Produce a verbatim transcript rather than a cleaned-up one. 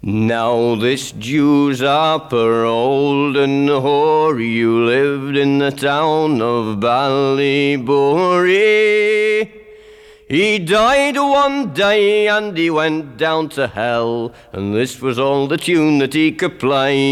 Now this Jew's upper old and hoary, you lived in the town of Ballybori. He died one day and he went down to hell, and this was all the tune that he could play.